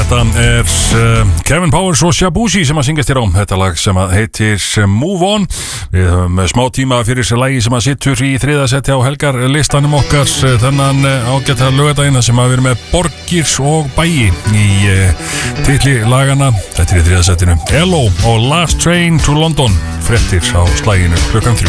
Þetta Kevin Powers og Shabushi sem að syngjast hér á. Þetta lag sem að heitir Move On. Við höfum smá tíma fyrir þessi lagi sem að sittur í 3. seti á helgar listanum okkar þennan ágæta laugardaginn sem að við erum með borgir og bæi í titli lagana. Þetta í 3. setinu ELO og Last Train to London. Fréttir á slaginu klukkan 3.